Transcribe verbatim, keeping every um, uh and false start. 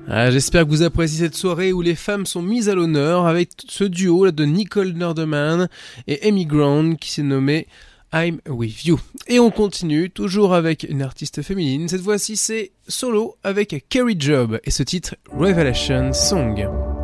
Ah, j'espère que vous appréciez cette soirée où les femmes sont mises à l'honneur avec ce duo là de Nicole Nerdeman et Amy Grant qui s'est nommé I'm With You. Et on continue toujours avec une artiste féminine. Cette fois-ci c'est solo avec Carrie Job et ce titre Revelation Song.